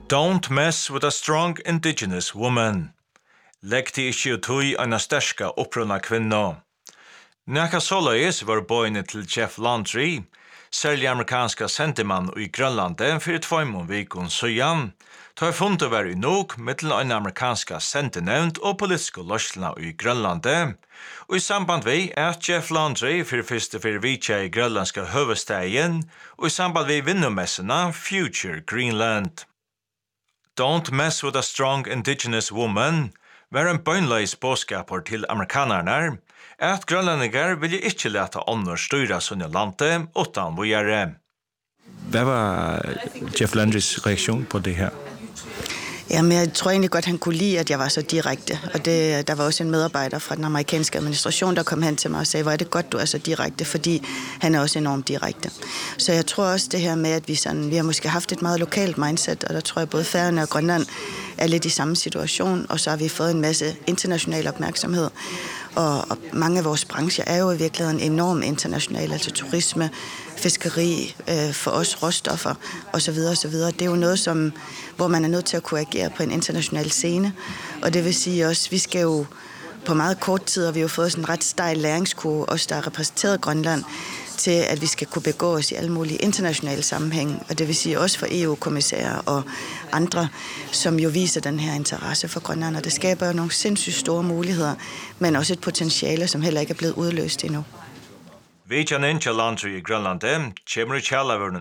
Don't mess with a strong indigenous woman. Legg til ikke utøy en sterska opprunna kvinna. Nekka såleis var bøyne til Jeff Landry, særlig amerikanska sendimann i Grønlandet for 2 veker siden, tar funnet å være nok mittel en amerikanska sendinevnt og politiske løslene i Grønlandet, og i samband vi Jeff Landry for første for vitja i grønlandska høvestegen, og i samband vi vinnermessene Future Greenland. Don't mess with a strong indigenous woman var en bøynleis bådskaper til amerikanerne, at grønlandinger ville ikke lete ånder styre sånne landet utan vi gjøre. Hvad var Jeff Landrys reaktion på det her? Jamen, jeg tror egentlig godt, han kunne lide, at jeg var så direkte. Og der var også en medarbejder fra den amerikanske administration, der kom hen til mig og sagde, hvor er det godt, du er så direkte, fordi han er også enormt direkte. Så jeg tror også det her med, at vi har måske haft et meget lokalt mindset, og der tror jeg både Færøerne og Grønland er lidt i samme situation, og så har vi fået en masse international opmærksomhed. Og mange af vores brancher er jo i virkeligheden enormt internationale, altså turisme, fiskeri, for os råstoffer osv. osv. Det er jo noget, hvor man er nødt til at kunne agere på en international scene. Og det vil sige også, vi skal jo på meget kort tid, og vi har jo fået sådan en ret stejl læringskurve, os der har repræsenteret Grønland, til at vi skal kunne begå os i alle mulige internationale sammenhæng. Og det vil sige også for EU-kommissærer og andre, som jo viser den her interesse for Grønland. Og det skaber jo nogle sindssygt store muligheder, men også et potentiale, som heller ikke er blevet udløst endnu. Vidjan Inja Landry i Grønlandet, Kjemri Kjallavørnen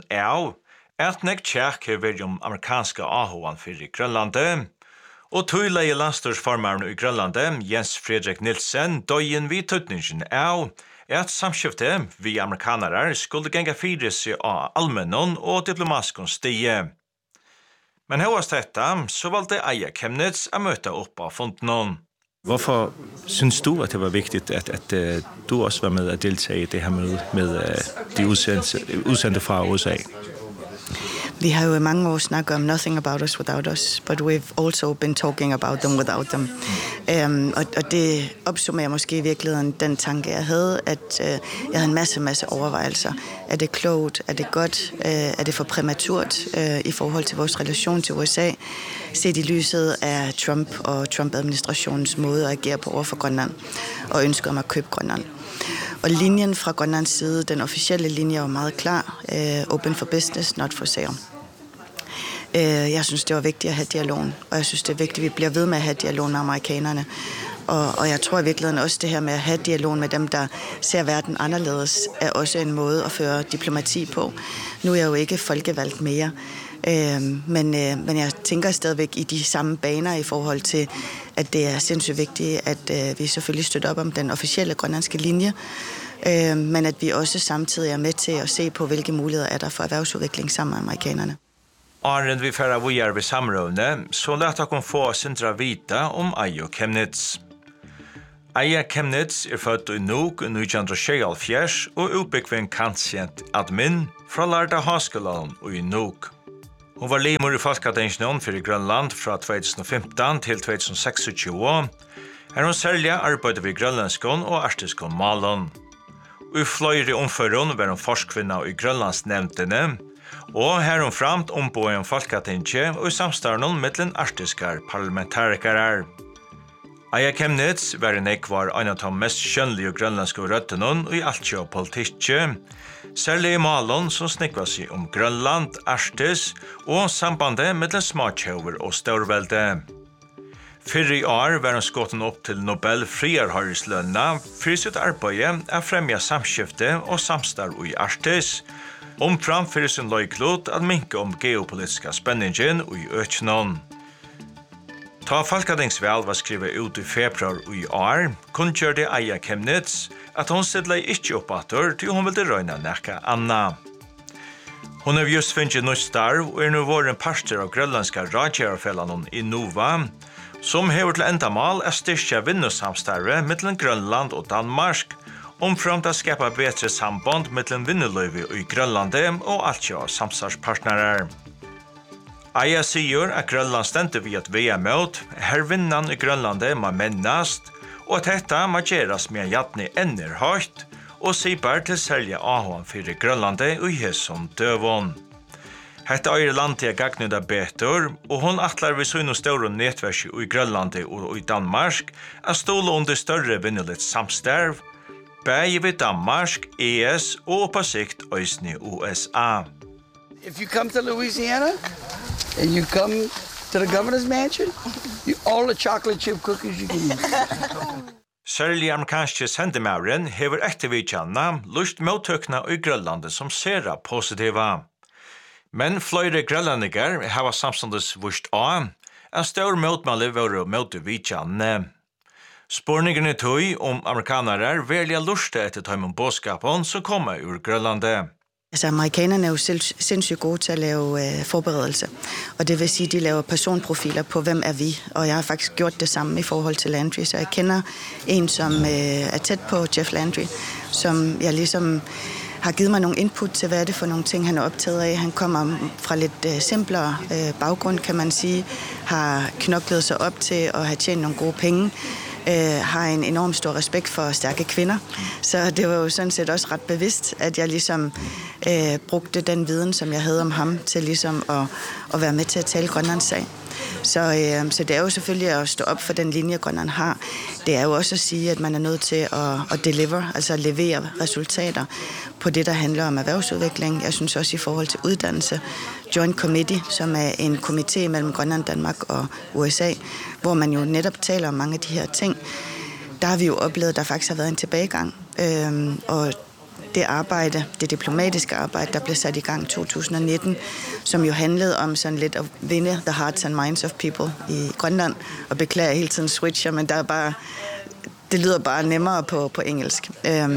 at nek tjekk hever om amerikanska ahoan for i Grønlandet, og tøyleie landstorsformaren i Grønlandet, Jens Fredrik Nilsen, døyen vid tøtningen at samskiftet vi amerikanere skulle genga fire seg av allmennon og diplomaskons stie. Men høyast dette, så valgte Aya Chemnitz å møte opp av fontenon. Hvorfor synes du, at det var vigtigt, at du også var med at deltage i det her møde med de udsendte fra USA? Vi har jo i mange år snakket om nothing about us without us, but we've also been talking about them without them. Og det opsummerer måske i virkeligheden den tanke, jeg havde, at jeg havde en masse overvejelser. Er det klogt? Er det godt? Er det for præmaturt i forhold til vores relation til USA? Set i lyset af Trump og Trump-administrationens måde at agere på over for Grønland og ønsker om at købe Grønland. Og linjen fra Grønlands side, den officielle linje var meget klar. Open for business, not for sale. Jeg synes, det var vigtigt at have dialogen, og jeg synes, det er vigtigt, at vi bliver ved med at have dialogen med amerikanerne. Og jeg tror i virkeligheden også, det her med at have dialogen med dem, der ser verden anderledes, er også en måde at føre diplomati på. Nu er jeg jo ikke folkevalgt mere, men jeg tænker stadigvæk i de samme baner i forhold til, at det er sindssygt vigtigt, at vi selvfølgelig støtter op om den officielle grønlandske linje, men at vi også samtidig er med til at se på, hvilke muligheder er der for erhvervsudvikling sammen med amerikanerne. Arend vi færa vujar ved samrådene, så lät dere få sindra vita om Aya Chemnitz. Aya Chemnitz født i Nuuk 1976 og utbyggven kantsjent admin fra Lærda Haskolan i Nuuk. Hun var limor i Folketingsen for Grønland fra 2015 til 2026. Her hun særlig arbeidet ved grønlandskon og arktiskon malen. I fløyre omføren var hun forskvinna i grønlandsnevntene, og her hun framt ombåen Folketinget og i samstarven mellom arktiskar parlamentarikere. Aya Chemnitz var en ekvar en av de mest kjønnelige grønlandske røttene i altjå politikk, særlig i malen som snikva seg om Grønland, Arktis og sambandet mellom småkjøver og størvelde. Fyrr i år var hun skåten opp til Nobel friarhøyreslønna for sitt arbeid å fremja samskifte og samstarv i Arktis, framfor sin løyklot at minke om geopolitiska spenningen i økenen. Ta Folketingsval var skrivet ut i februar i år, kunngjørte Aya Chemnitz at hun stedde ikke oppatter til hun ville røyne nekka anna. Hun har just finnet noe starv og nå vært en parster av grønlandska radgjørerfellene i Nova, som hever til endamal å styrke vinnersamstarve mellom Grønland og Danmark, fram til å skapa bedre samband mellom vinnerløyve i Grønlandet og altjå samstarvspartnerer. Aya sier at Grønland stendte vid et VM-møt, her vinnan i Grønlandet må mennast, og at dette må gjeras med jatni ender høyt, og sier bare til selge ahoan for Grønlandet og hesson døvån. Hetta øyre land er gagnuda betur, og hon atlar vi søgn og større netverk i Grønlandi og i Danmark er stål under større vinnerligt samsterv, bæg ved Danmark, ES og på sikt øysni USA. If you come to Louisiana and you come to the governor's mansion, all the chocolate chip cookies you can eat. Særlig amerikanske sendemauren hever ettervidtjanna lust mottøkna i Grønlandet som sera positiva. Men flere grønlandiger hava samstandes vurst av, stor motmalle våre mottøvidtjanne. Spårningene tog amerikanere velja luste etter tøymon bådskapen som kommer ur Grønlandet. Altså, amerikanerne er jo sindssygt gode til at lave forberedelse, og det vil sige, at de laver personprofiler på, hvem er vi, og jeg har faktisk gjort det samme i forhold til Landry, så jeg kender en, som er tæt på Jeff Landry, som jeg ligesom har givet mig nogle input til, hvad er det for nogle ting, han er optaget af. Han kommer fra lidt simplere baggrund, kan man sige, har knoklet sig op til at have tjent nogle gode penge, har en enorm stor respekt for stærke kvinder. Så det var jo sådan set også ret bevidst, at jeg ligesom brugte den viden, som jeg havde om ham, til ligesom at være med til at tale Grønlands sag. Så det er jo selvfølgelig at stå op for den linje, Grønland har. Det er jo også at sige, at man er nødt til at deliver, altså at levere resultater på det, der handler om erhvervsudvikling. Jeg synes også i forhold til uddannelse. Joint Committee, som er en komité mellem Grønland, Danmark og USA, hvor man jo netop taler om mange af de her ting. Der har vi jo oplevet, at der faktisk har været en tilbagegang. Og det arbejde, det diplomatiske arbejde, der blev sat i gang i 2019, som jo handlede om sådan lidt at vinde the hearts and minds of people i Grønland, og beklager hele tiden switcher, men der er bare, det lyder bare nemmere på engelsk.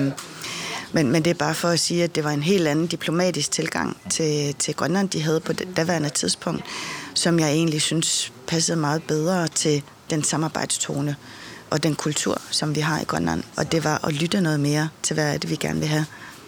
Men det er bare for at sige, at det var en helt anden diplomatisk tilgang til Grønland, de havde på det daværende tidspunkt, som jeg egentlig synes passede meget bedre til den samarbejdstone og den kultur, som vi har i Grønland. Og det var at lytte noget mere til, hvad er det, vi gerne vil have.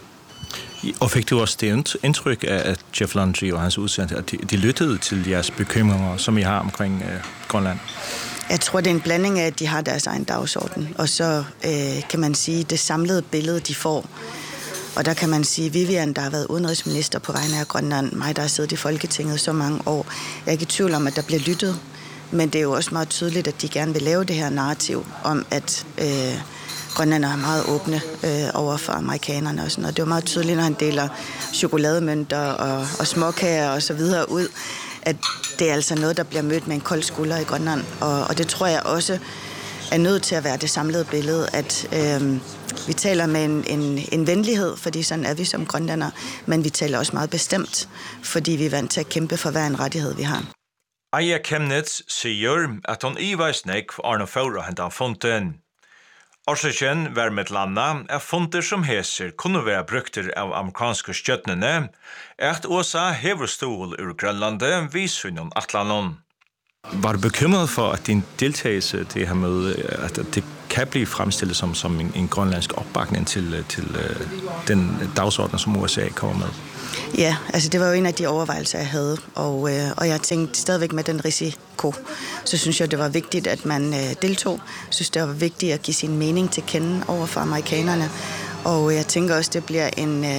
Og fik du også det indtryk af, at Jeff Landry og hans udsendte, at de lyttede til jeres bekymringer, som I har omkring Grønland? Jeg tror, det er en blanding af, at de har deres egen dagsorden, og så kan man sige, det samlede billede, de får. Og der kan man sige, Vivian, der har været udenrigsminister på vegne af Grønland, mig, der har siddet i Folketinget så mange år, jeg er ikke i tvivl om, at der bliver lyttet, men det er jo også meget tydeligt, at de gerne vil lave det her narrativ om, at grønlændere er meget åbne over for amerikanerne og sådan noget. Det er jo meget tydeligt, når han deler chokolademønter og småkager og så videre ud, at det er altså noget, der bliver mødt med en kold skulder i Grønland. Og det tror jeg også er nødt til at være det samlede billede, at vi taler med en venlighed, fordi sådan er vi som grønlænder, men vi taler også meget bestemt, fordi vi er vant til at kæmpe for hver en rettighed, vi har. Aya Kemnitz siger, at hun i vejsnek for Arne Fåre hentet av fonten. Årsaken var med landa at fonter som heser kunne være brukter av amerikanske støttene, at USA hever stål ur Grønlandet viser hun atlanon. Var du bekymret for, at din deltagelse til det her møde, at det kan blive fremstillet som en grønlandsk opbakning til den dagsorden, som USA kommer med? Ja, altså det var jo en af de overvejelser, jeg havde, og jeg tænkte stadigvæk med den risiko, så synes jeg, det var vigtigt, at man deltog. Jeg synes, det var vigtigt at give sin mening til kende over for amerikanerne, og jeg tænker også, det bliver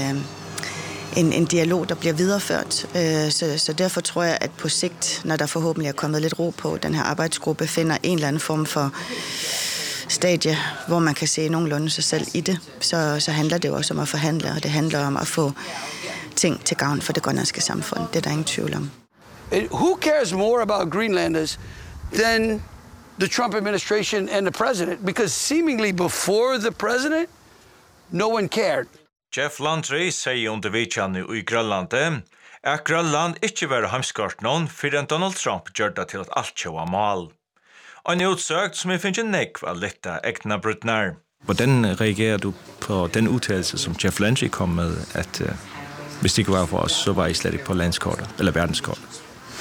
en dialog, der bliver videreført. Så derfor tror jeg, at på sigt, når der forhåbentlig er kommet lidt ro på, den her arbejdsgruppe finder en eller anden form for stadie, hvor man kan se nogenlunde sig selv i det, så handler det jo også om at forhandle, og det handler om at få ting til gavn for det grønlandske samfund. Det er der ingen tvivl om. Who cares more about Greenlanders than the Trump administration and the president? Because seemingly before the president, no one cared. Jeff Landry sier under vidtjanne i Grønlandet at Grønland ikke var hamskart noen for en Donald Trump gjør det til at alt kjøver mal. Og en utsøkt som jeg finner nekv av litt egna brudnar. Hvordan reagerer du på den udtalelse, som Jeff Landry kom med, at hvis det ikke var for os, så var I slet ikke på landskortet, eller verdenskortet?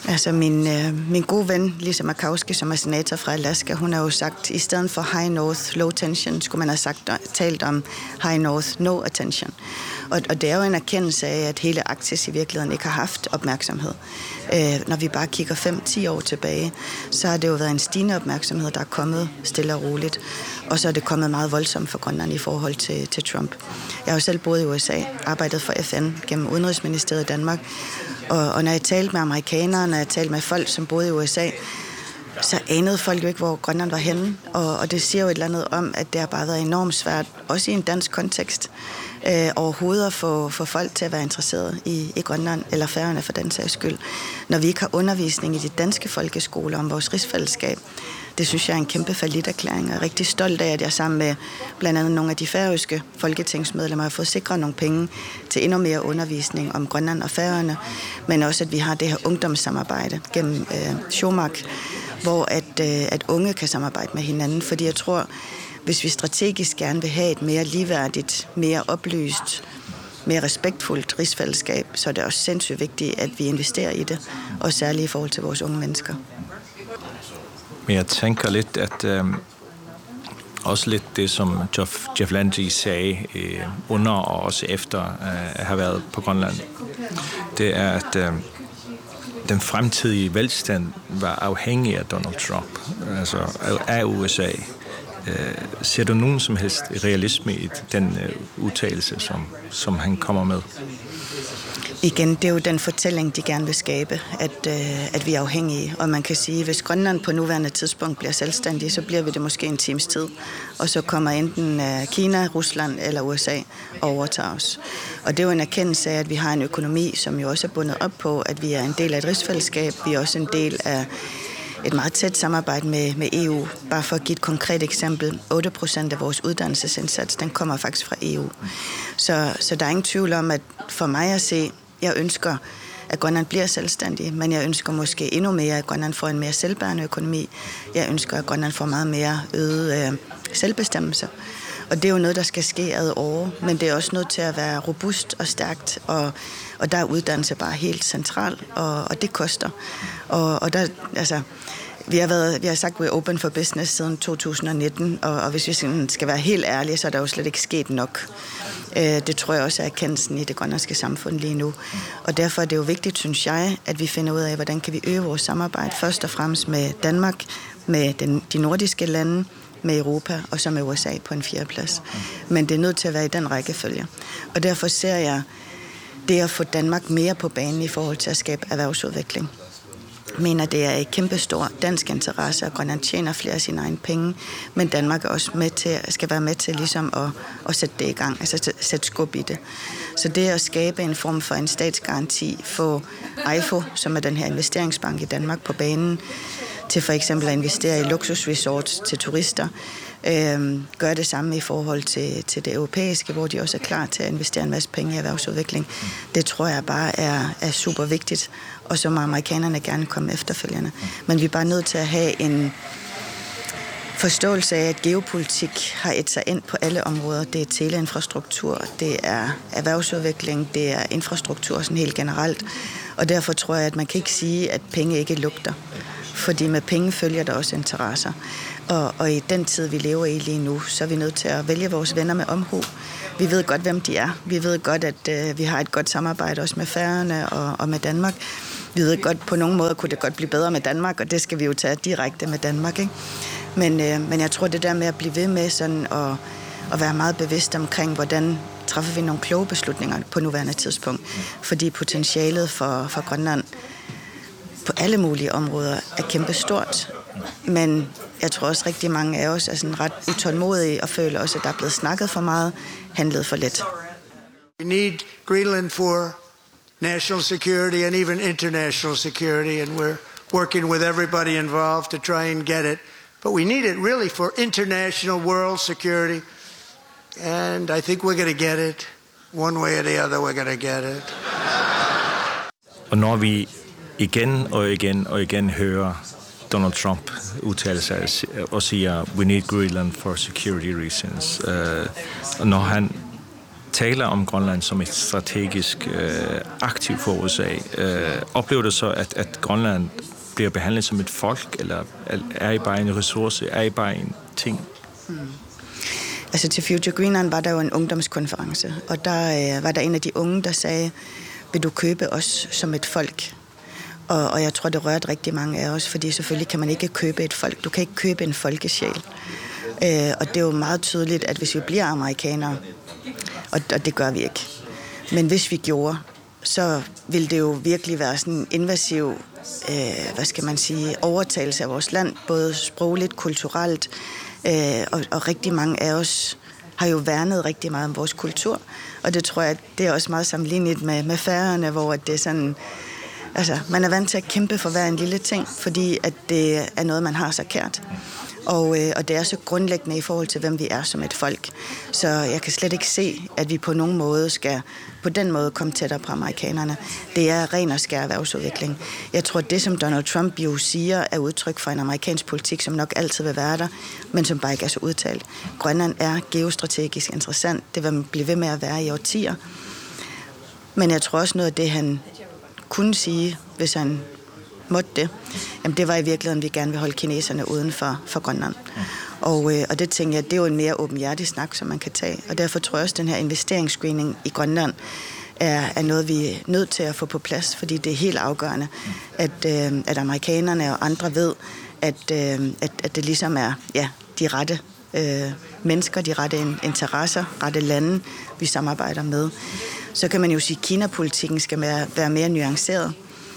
Altså min gode ven, Lisa Murkowski, som er senator fra Alaska, hun har jo sagt, at i stedet for high north, low tension, skulle man have talt om high north, no attention. Og det er jo en erkendelse af, at hele Arktis i virkeligheden ikke har haft opmærksomhed. Når vi bare kigger 5-10 år tilbage, så har det jo været en stigende opmærksomhed, der er kommet stille og roligt. Og så er det kommet meget voldsomt for Grønland i forhold til Trump. Jeg har jo selv boet i USA, arbejdet for FN gennem Udenrigsministeriet i Danmark. Og når jeg talte med amerikanere, når jeg talte med folk, som boede i USA, så anede folk jo ikke, hvor Grønland var henne. Og det siger jo et eller andet om, at det har bare været enormt svært, også i en dansk kontekst, overhovedet at få folk til at være interesseret i Grønland, eller Færøerne for den sags skyld. Når vi ikke har undervisning i de danske folkeskoler om vores rigsfællesskab, det synes jeg er en kæmpe falliterklæring. Jeg er rigtig stolt af, at jeg sammen med blandt andet nogle af de færøske folketingsmedlemmer har fået sikret nogle penge til endnu mere undervisning om Grønland og Færøerne, men også at vi har det her ungdomssamarbejde gennem Sjómaq, hvor at unge kan samarbejde med hinanden, fordi jeg tror, hvis vi strategisk gerne vil have et mere ligeværdigt, mere oplyst, mere respektfuldt rigsfællesskab, så er det også sindssygt vigtigt, at vi investerer i det, og særligt i forhold til vores unge mennesker. Men jeg tænker lidt, at også lidt det, som Jeff Landry sagde under og også efter at have været på Grønland, det er, at den fremtidige velstand var afhængig af Donald Trump, altså af USA. Ser du nogen som helst realisme i den udtalelse, som han kommer med? Igen, det er jo den fortælling, de gerne vil skabe, at vi er afhængige. Og man kan sige, at hvis Grønland på nuværende tidspunkt bliver selvstændig, så bliver vi det måske en times tid. Og så kommer enten Kina, Rusland eller USA og overtager os. Og det er jo en erkendelse af, at vi har en økonomi, som jo også er bundet op på, at vi er en del af et rigsfællesskab. Vi er også en del af et meget tæt samarbejde med EU. Bare for at give et konkret eksempel, 8% af vores uddannelsesindsats, den kommer faktisk fra EU. Så der er ingen tvivl om, at for mig at se, jeg ønsker, at Grønland bliver selvstændig, men jeg ønsker måske endnu mere, at Grønland får en mere selvbærende økonomi. Jeg ønsker, at Grønland får meget mere øget selvbestemmelse. Og det er jo noget, der skal ske ad år, men det er også nødt til at være robust og stærkt, og der er uddannelse bare helt central, og det koster. Og der, altså, vi har sagt, at vi er open for business siden 2019, og hvis vi skal være helt ærlige, så er der jo slet ikke sket nok. Det tror jeg også er erkendelsen i det grønlandske samfund lige nu. Og derfor er det jo vigtigt, synes jeg, at vi finder ud af, hvordan kan vi øge vores samarbejde, først og fremmest med Danmark, med de nordiske lande, med Europa og så med USA på en 4. plads. Men det er nødt til at være i den rækkefølge. Og derfor ser jeg det at få Danmark mere på banen i forhold til at skabe erhvervsudvikling. Jeg mener, det er en kæmpe stor dansk interesse, at Grønland tjener flere af sine egne penge, men Danmark er også skal være med til ligesom at sætte det i gang, altså sætte skub i det. Så det at skabe en form for en statsgaranti, få EIFO, som er den her investeringsbank i Danmark, på banen, til for eksempel at investere i luksusresorts til turister, gør det samme i forhold til det europæiske, hvor de også er klar til at investere en masse penge i erhvervsudvikling. Det tror jeg bare er super vigtigt, og så må amerikanerne gerne komme efterfølgende. Men vi er bare nødt til at have en forståelse af, at geopolitik har et sig ind på alle områder. Det er teleinfrastruktur, det er erhvervsudvikling, det er infrastruktur sådan helt generelt. Og derfor tror jeg, at man kan ikke sige, at penge ikke lugter. Fordi med penge følger der også interesser. Og i den tid, vi lever i lige nu, så er vi nødt til at vælge vores venner med omhu. Vi ved godt, hvem de er. Vi ved godt, at vi har et godt samarbejde også med Færøerne og med Danmark. Vi ved godt, på nogle måder kunne det godt blive bedre med Danmark, og det skal vi jo tage direkte med Danmark, ikke? Men jeg tror, det der med at blive ved med sådan at være meget bevidst omkring, hvordan træffer vi nogle kloge beslutninger på nuværende tidspunkt. Fordi potentialet for Grønland på alle mulige områder er kæmpe stort. Men jeg tror også rigtig mange af os er sådan ret utålmodige og føler også, at der er blevet snakket for meget, handlet for lidt. We need Greenland for national security and even international security, and we're working with everybody involved to try and get it. But we need it really for international world security, and I think we're going to get it. One way or the other, we're going to get it. Og når vi igen og igen hører Donald Trump udtale sig og siger, we need Greenland for security reasons, og når han taler om Grønland som et strategisk aktiv for USA. Oplever du så, at Grønland bliver behandlet som et folk, eller er I bare en ressource, er I bare en ting? Altså til Future Greenland var der jo en ungdomskonference, og der var der en af de unge, der sagde, vil du købe os som et folk? Og jeg tror, det rørte rigtig mange af os, fordi selvfølgelig kan man ikke købe et folk. Du kan ikke købe en folkesjæl. Og det er jo meget tydeligt, at hvis vi bliver amerikanere, og det gør vi ikke, men hvis vi gjorde, så ville det jo virkelig være sådan en invasiv, hvad skal man sige, overtagelse af vores land, både sprogligt, kulturelt, og rigtig mange af os har jo værnet rigtig meget om vores kultur, og det tror jeg, det er også meget sammenlignet med Færøerne, hvor det er sådan, altså man er vant til at kæmpe for hver en lille ting, fordi at det er noget, man har så kært. Og det er så grundlæggende i forhold til, hvem vi er som et folk. Så jeg kan slet ikke se, at vi på nogen måde skal på den måde komme tættere på amerikanerne. Det er ren og skær erhvervsudvikling. Jeg tror, det som Donald Trump jo siger, er udtryk for en amerikansk politik, som nok altid vil være der, men som bare ikke er så udtalt. Grønland er geostrategisk interessant. Det vil blive ved med at være i årtier. Men jeg tror også noget af det, han kunne sige, hvis han måtte det, jamen det var i virkeligheden, vi gerne vil holde kineserne uden for Grønland. Og det tænker jeg, det er jo en mere åbenhjertig snak, som man kan tage. Og derfor tror jeg også, at den her investeringsscreening i Grønland er noget, vi er nødt til at få på plads, fordi det er helt afgørende, at amerikanerne og andre ved, at det ligesom er de rette mennesker, de rette interesser, rette lande, vi samarbejder med. Så kan man jo sige, at Kina-politikken skal være mere nuanceret.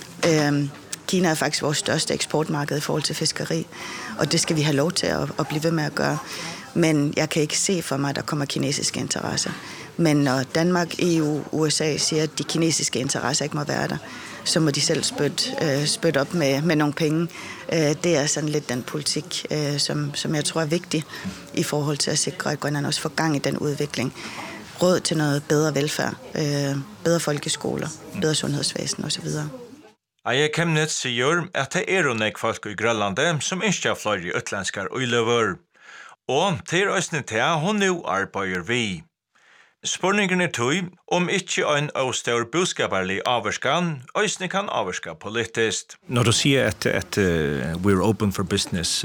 Kina er faktisk vores største eksportmarked i forhold til fiskeri, og det skal vi have lov til at blive ved med at gøre. Men jeg kan ikke se for mig, at der kommer kinesiske interesser. Men når Danmark, EU, USA siger, at de kinesiske interesser ikke må være der, så må de selv spytte op med nogle penge. Det er sådan lidt den politik, som jeg tror er vigtig i forhold til at sikre, at Grønland også får gang i den udvikling. Råd til noget bedre velfærd, bedre folkeskoler, bedre sundhedsvæsen osv. Aya Kemnitz sier at det er unik folk i Grønlandet som ikke flere utlandskar uiløver. Og til østene til hun nå arbeider vi. Spørningen er tog om ikke en avstår budskaperlig averskan, østene kan averska politisk. Når du siger, at we're open for business,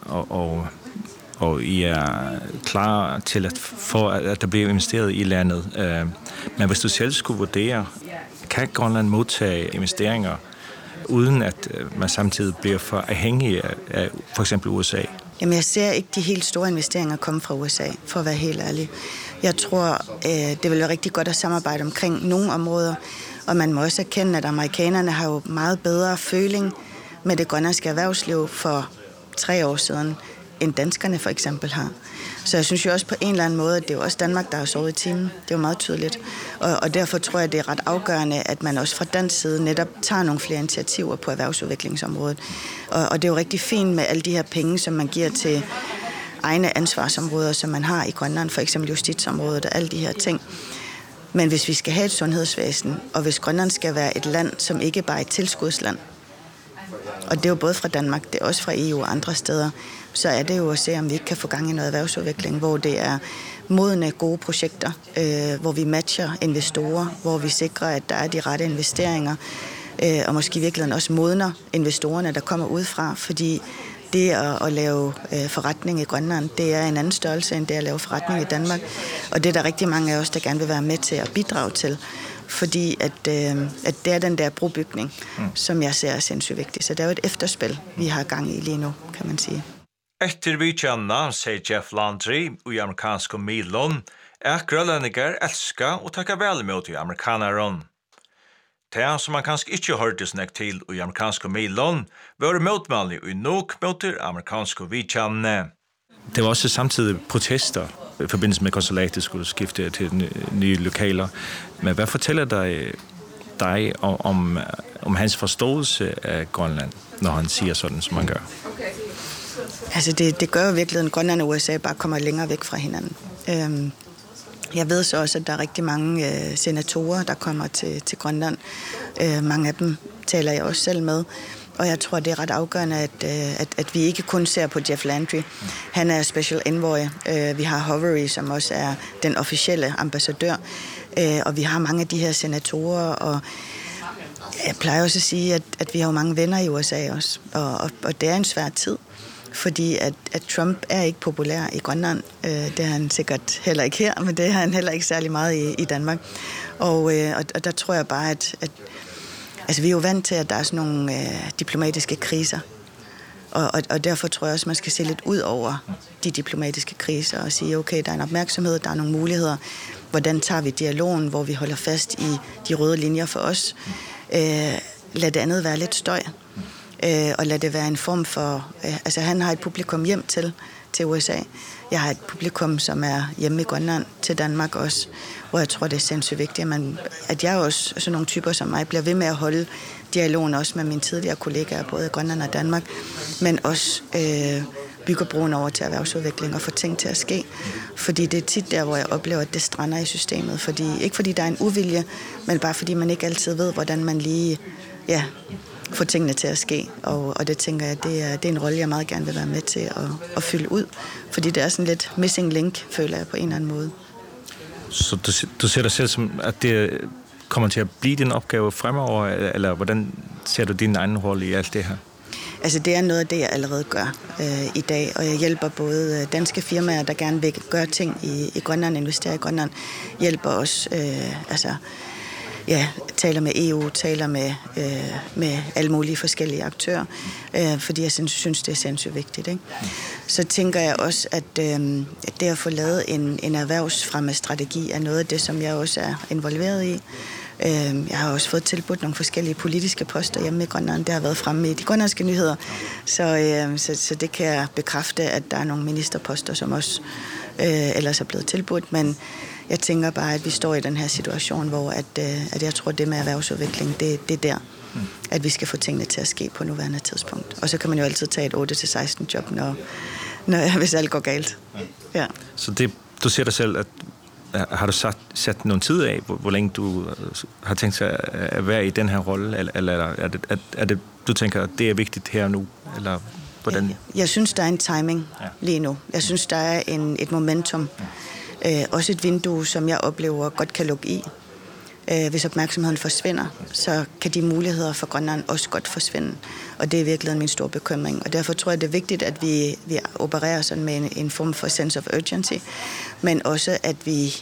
og I er klar til at der bliver investeret i landet, men hvis du selv skulle vurdere, kan Grønland modtage investeringer, uden at man samtidig bliver for afhængig af for eksempel USA? Jamen jeg ser ikke de helt store investeringer komme fra USA, for at være helt ærlig. Jeg tror, det vil være rigtig godt at samarbejde omkring nogle områder, og man må også erkende, at amerikanerne har jo meget bedre føling med det grønlandske erhvervsliv for 3 år siden, end danskerne for eksempel har. Så jeg synes jo også på en eller anden måde, at det er jo også Danmark, der har sovet i timen. Det er jo meget tydeligt. Og derfor tror jeg, det er ret afgørende, at man også fra dansk side netop tager nogle flere initiativer på erhvervsudviklingsområdet. Og det er jo rigtig fint med alle de her penge, som man giver til egne ansvarsområder, som man har i Grønland, for eksempel justitsområdet og alle de her ting. Men hvis vi skal have et sundhedsvæsen, og hvis Grønland skal være et land, som ikke bare er et tilskudsland, og det er jo både fra Danmark, det er også fra EU og andre steder, så er det jo at se, om vi ikke kan få gang i noget erhvervsudvikling, hvor det er modne, gode projekter, hvor vi matcher investorer, hvor vi sikrer, at der er de rette investeringer, og måske i virkeligheden også modner investorerne, der kommer udefra, fordi det at lave forretning i Grønland, det er en anden størrelse, end det at lave forretning i Danmark, og det er der rigtig mange af os, der gerne vil være med til at bidrage til, fordi at det er den der brobygning, som jeg ser er sindssygt vigtigt. Så det er jo et efterspil, vi har gang i lige nu, kan man sige. Etter vi kjenner, sier Jeff Landry i amerikanske Milon, at grønlandiger elsker og takker vel imot i amerikaneren. Det som man kanskje ikke hørte snakk til i amerikanske Milon, var motmældig i nok mot de amerikanske vi kjenner. Det var også samtidig protester i forbindelse med konsulatet skulle skifte til nye lokaler. Men hvad fortæller dig om hans forståelse af Grønland, når han siger sådan, som han gør? Altså det gør jo virkelig, at Grønland og USA bare kommer længere væk fra hinanden. Jeg ved så også, at der er rigtig mange senatorer, der kommer til Grønland. Mange af dem taler jeg også selv med. Og jeg tror, det er ret afgørende, at vi ikke kun ser på Jeff Landry. Han er special envoy. Vi har Hovery, som også er den officielle ambassadør. Og vi har mange af de her senatorer, og jeg plejer også at sige, at vi har jo mange venner i USA også. Og det er en svær tid, fordi at Trump er ikke populær i Grønland. Det er han sikkert heller ikke her, men det er han heller ikke særlig meget i Danmark. Og der tror jeg bare, at altså, vi er jo vant til, at der er sådan nogle diplomatiske kriser. Og derfor tror jeg også, at man skal se lidt ud over de diplomatiske kriser og sige, okay, der er en opmærksomhed, der er nogle muligheder. Hvordan tager vi dialogen, hvor vi holder fast i de røde linjer for os? Lad det andet være lidt støj. Og lad det være en form for... altså, han har et publikum hjem til USA. Jeg har et publikum, som er hjemme i Grønland til Danmark også, hvor jeg tror, det er sindssygt vigtigt, at jeg også, sådan nogle typer som mig, bliver ved med at holde dialogen også med mine tidligere kollegaer, både i Grønland og Danmark, men også bygger broen over til erhvervsudvikling og få ting til at ske. Fordi det er tit der, hvor jeg oplever, at det strander i systemet. Ikke fordi der er en uvilje, men bare fordi man ikke altid ved, hvordan man lige får tingene til at ske. Og det tænker jeg, det er en rolle, jeg meget gerne vil være med til at fylde ud. Fordi det er sådan lidt missing link, føler jeg på en eller anden måde. Så du ser dig selv som, at det kommer til at blive din opgave fremover, eller hvordan ser du din egen rolle i alt det her? Altså det er noget af det, jeg allerede gør i dag, og jeg hjælper både danske firmaer, der gerne vil gøre ting i Grønland, investere i Grønland, hjælper også, taler med EU, taler med alle mulige forskellige aktører, fordi jeg synes, det er sindssygt vigtigt. Ikke? Så tænker jeg også, at det at få lavet en erhvervsfremmestrategi er noget af det, som jeg også er involveret i. Jeg har også fået tilbudt nogle forskellige politiske poster hjemme i Grønland. Det har været fremme i de grønlandske nyheder. Så det kan jeg bekræfte, at der er nogle ministerposter, som også ellers er blevet tilbudt. Men jeg tænker bare, at vi står i den her situation, hvor at jeg tror, det med erhvervsudvikling, det er der, at vi skal få tingene til at ske på nuværende tidspunkt. Og så kan man jo altid tage et 8-16 job, hvis alt går galt. Ja. Så du ser dig selv, at har du sat nogen tid af, hvor længe du har tænkt sig at være i den her rolle, eller er det du tænker, at det er vigtigt her og nu, eller hvordan? Jeg synes, der er en timing lige nu. Jeg synes, der er et momentum. Også et vindue, som jeg oplever godt kan lukke i. Hvis opmærksomheden forsvinder, så kan de muligheder for Grønland også godt forsvinde. Og det er virkelig min store bekymring. Og derfor tror jeg, det er vigtigt, at vi opererer sådan med en form for sense of urgency, men også, at vi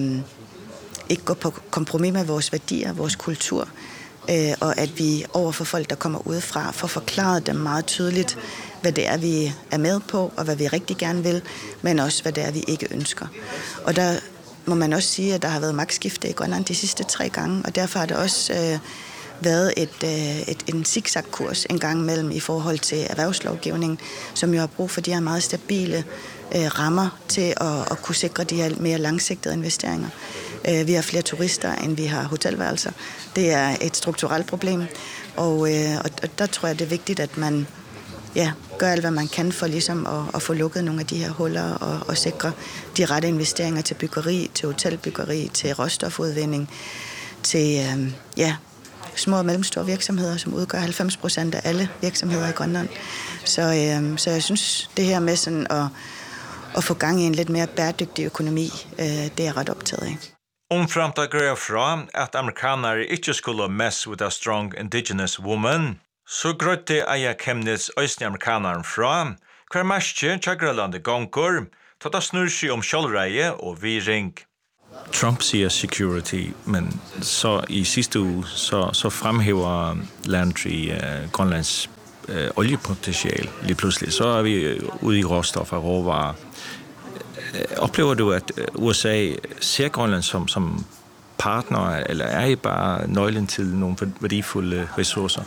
ikke går på kompromis med vores værdier, vores kultur, og at vi overfor folk, der kommer udefra, får forklaret dem meget tydeligt, hvad det er, vi er med på, og hvad vi rigtig gerne vil, men også, hvad det er, vi ikke ønsker. Og der må man også sige, at der har været magtskifte i Grønland de sidste 3 gange, og derfor har det også været en zigzag-kurs en gang mellem i forhold til erhvervslovgivning, som jo har brug for de her meget stabile rammer til at kunne sikre de her mere langsigtede investeringer. Vi har flere turister, end vi har hotelværelser. Det er et strukturelt problem, og der tror jeg, det er vigtigt, at man gør alt, hvad man kan for ligesom at få lukket nogle af de her huller og sikre de rette investeringer til byggeri, til hotelbyggeri, til råstofudvinding, til små og mellemstore virksomheder, som udgør 90% af alle virksomheder i Grønland. Så jeg synes, det her med sådan at få gang i en lidt mere bæredygtig økonomi, det er ret optaget af. Omframt at grøya fra at amerikanere ikke skulle mess with a strong indigenous woman, så grøtte Aya Chemnitz østlige amerikaneren fra, hver mærke til Grønlandet gonger, til det snur seg om selvreie og viring. Trump siger security, men så i sidste uge, så fremhæver Landry Grønlands oliepotentiale lige pludselig. Så er vi ude i råstoffer og råvarer. Oplever du, at USA ser Grønland som partner, eller er I bare nøglen til nogle værdifulde ressourcer?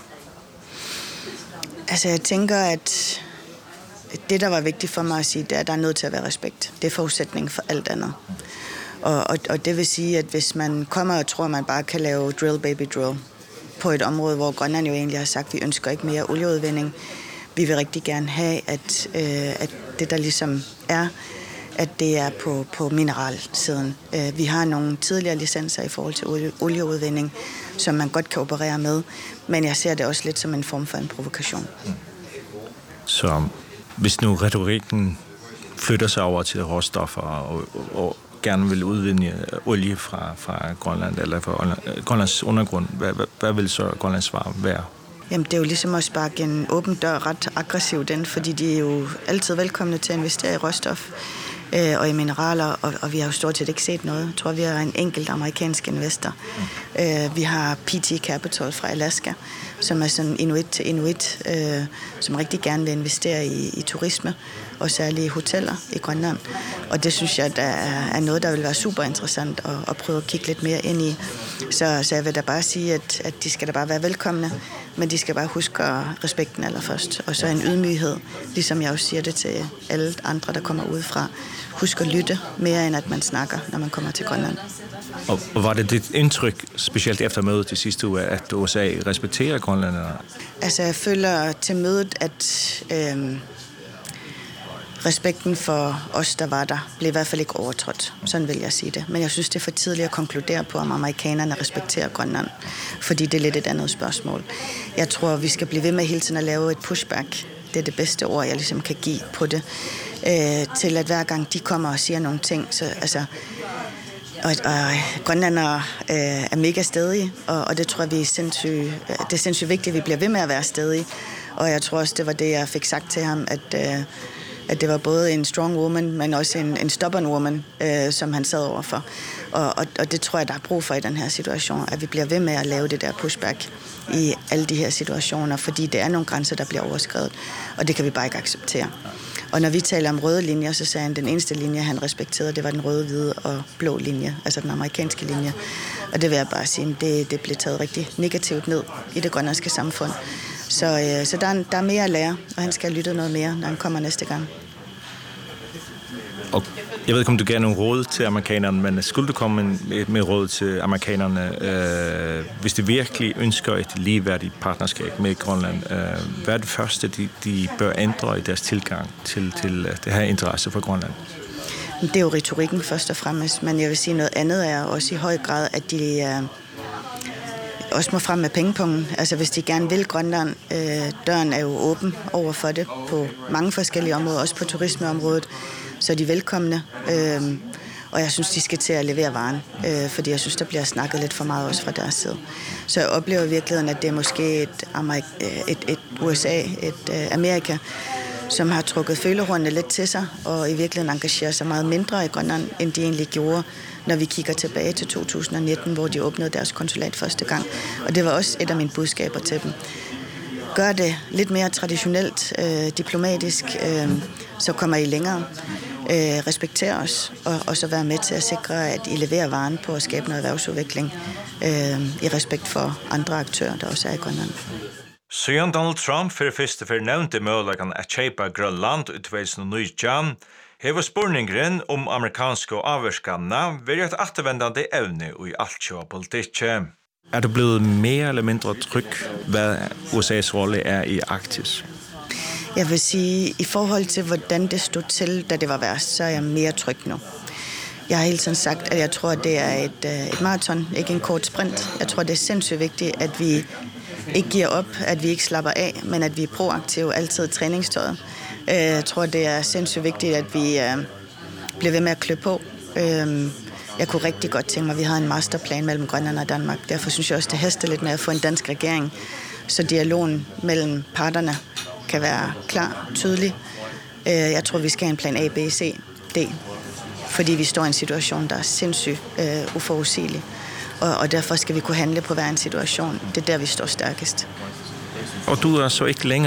Altså, jeg tænker, at det, der var vigtigt for mig at sige, det er, at der er nødt til at være respekt. Det er forudsætning for alt andet. Og det vil sige, at hvis man kommer og tror, at man bare kan lave drill baby drill på et område, hvor Grønland jo egentlig har sagt, at vi ønsker ikke mere olieudvinding. Vi vil rigtig gerne have, at det, der ligesom er, at det er på mineralsiden. Vi har nogle tidligere licenser i forhold til olieudvinding, som man godt kan operere med, men jeg ser det også lidt som en form for en provokation. Så hvis nu retorikken flytter sig over til råstoffer og gerne vil udvinde olie fra Grønland eller fra Grønlands undergrund, hvad vil så Grønlands svar være? Jamen, det er jo ligesom at sparke en åben dør ret aggressivt ind, fordi de er jo altid velkomne til at investere i råstof og i mineraler, og vi har jo stort set ikke set noget. Jeg tror, vi har en enkelt amerikansk investor. Vi har PT Capital fra Alaska, som er sådan inuit til inuit, som rigtig gerne vil investere i turisme, og særligt i hoteller i Grønland. Og det synes jeg, der er noget, der vil være super interessant at prøve at kigge lidt mere ind i. Så jeg vil da bare sige, at de skal da bare være velkomne, men de skal bare huske respekten allerførst. Og så en ydmyghed, ligesom jeg også siger det til alle andre, der kommer udefra. Husk at lytte mere, end at man snakker, når man kommer til Grønland. Og var det dit indtryk, specielt efter mødet til sidste uge, at USA respekterer grønlænderne? Altså, jeg føler til mødet, at respekten for os, der var der, blev i hvert fald ikke overtrådt. Sådan vil jeg sige det. Men jeg synes, det er for tidligt at konkludere på, om amerikanerne respekterer Grønland. Fordi det er lidt et andet spørgsmål. Jeg tror, vi skal blive ved med hele tiden at lave et pushback. Det er det bedste ord, jeg ligesom kan give på det. Til at hver gang de kommer og siger nogle ting, så altså... Og grønlændere er mega stedige, og det tror jeg, det er sindssygt vigtigt, at vi bliver ved med at være stedige. Og jeg tror også, det var det, jeg fik sagt til ham, at det var både en strong woman, men også en stubborn woman, som han sad overfor. Og det tror jeg, der er brug for i den her situation, at vi bliver ved med at lave det der pushback i alle de her situationer, fordi det er nogle grænser, der bliver overskredet, og det kan vi bare ikke acceptere. Og når vi taler om røde linjer, så sagde han, at den eneste linje, han respekterede, det var den røde, hvide og blå linje, altså den amerikanske linje. Og det vil jeg bare sige, det blev taget rigtig negativt ned i det grønlandske samfund. Så der er mere at lære, og han skal lytte noget mere, når han kommer næste gang. Og jeg ved ikke, om du gav nogle råd til amerikanerne, men skulle du komme med råd til amerikanerne, hvis de virkelig ønsker et ligeværdigt partnerskab med Grønland, hvad er det første, de bør ændre i deres tilgang til det her interesse for Grønland? Det er jo retorikken først og fremmest, men jeg vil sige noget andet er også i høj grad, at de også må frem med pengepungen. Altså hvis de gerne vil Grønland, døren er jo åben over for det på mange forskellige områder, også på turismeområdet, så er de velkomne. Og jeg synes, de skal til at levere varen, fordi jeg synes, der bliver snakket lidt for meget også fra deres side. Så jeg oplever i virkeligheden, at det er måske et USA, et Amerika, som har trukket følehornene lidt til sig, og i virkeligheden engagerer sig meget mindre i Grønland, end de egentlig gjorde, når vi kigger tilbage til 2019, hvor de åbnede deres konsulat første gang. Og det var også et af mine budskaber til dem. Gør det lidt mere traditionelt, diplomatisk, så kommer I længere. Respekter os, og så være med til at sikre, at I leverer varen på at skabe noget erhvervsudvikling i respekt for andre aktører, der også er i Grønland. Siden Donald Trump for første nævnte muligheden at kjøpe Grønland i 2019, hever spurningren om amerikanske avgjørelsene vært et ettervendende evne i alt politikken. Er du blevet mere eller mindre tryg, hvad USA's rolle er i Arktis? Jeg vil sige, i forhold til, hvordan det stod til, da det var værst, så er jeg mere tryg nu. Jeg har hele tiden sagt, at jeg tror, at det er et maraton, ikke en kort sprint. Jeg tror, det er sindssygt vigtigt, at vi ikke giver op, at vi ikke slapper af, men at vi er proaktive altid i træningstøjet. Jeg tror, det er sindssygt vigtigt, at vi bliver ved med at klø på. Jeg kunne rigtig godt tænke mig, at vi havde en masterplan mellem Grønland og Danmark. Derfor synes jeg også, det haster lidt med at få en dansk regering, så dialogen mellem parterne kan være klar, tydelig. Jeg tror, vi skal have en plan A, B, C, D, fordi vi står i en situation, der er sindssygt uforudsigelig. Og derfor skal vi kunne handle på hver en situation. Det er der, vi står stærkest. Og du er så ikke længere